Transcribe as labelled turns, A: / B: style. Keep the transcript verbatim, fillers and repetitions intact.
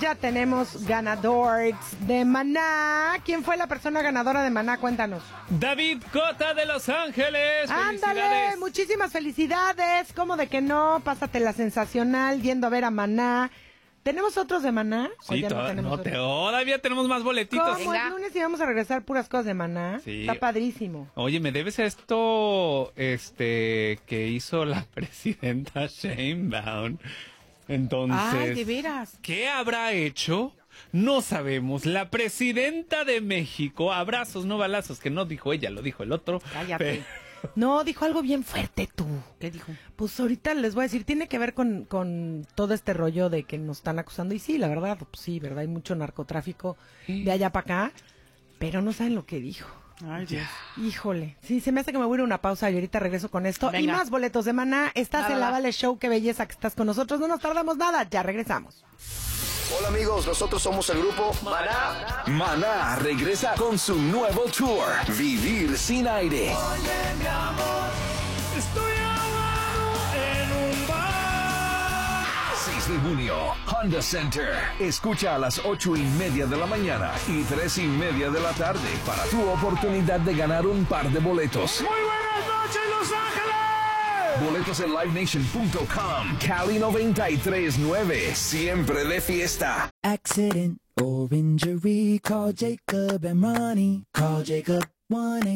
A: ya tenemos ganadores de Maná. ¿Quién fue la persona ganadora de Maná? Cuéntanos.
B: David Cota de Los Ángeles.
A: Ándale, muchísimas felicidades. ¿Cómo de que no? Pásatela sensacional yendo a ver a Maná. ¿Tenemos otros de Maná?
B: Sí,
A: ya
B: to-
A: no tenemos
B: no,
A: otros?
B: todavía tenemos más boletitos.
A: ¿Cómo? El lunes íbamos a regresar puras cosas de Maná.
B: Sí.
A: Está padrísimo.
B: Oye, ¿me debes esto este que hizo la presidenta Sheinbaum? Entonces,
A: Ay, de veras.
B: ¿qué habrá hecho? No sabemos. La presidenta de México, abrazos, no balazos, que no dijo ella, lo dijo el otro.
A: Cállate.
B: Pero-
A: No, dijo algo bien fuerte tú.
C: ¿Qué dijo?
A: Pues ahorita les voy a decir, tiene que ver con, con todo este rollo de que nos están acusando. Y sí, la verdad, pues sí, ¿verdad? Hay mucho narcotráfico de allá para acá, pero no saben lo que dijo.
C: Ay, Dios.
A: Híjole, sí, se me hace que me voy a ir a una pausa y ahorita regreso con esto.
C: Venga.
A: Y más boletos de Maná. Estás
C: Va,
A: en
C: va,
A: la
C: va.
A: Vale Show, qué belleza que estás con nosotros. No nos tardamos nada, ya regresamos.
D: Hola amigos, nosotros somos el grupo Maná.
E: Maná regresa con su nuevo tour, Vivir sin aire.
B: Estoy ahogado en un bar.
E: seis de junio, Honda Center. Escucha a las ocho y media de la mañana y tres y media de la tarde para tu oportunidad de ganar un par de boletos.
B: Muy buenas noches, Los Ángeles.
E: Boletos en live nation punto com. Cali noventa y tres punto nueve. Siempre de fiesta.
F: Accident or injury, call Jacob and Ronnie. Call Jacob one eight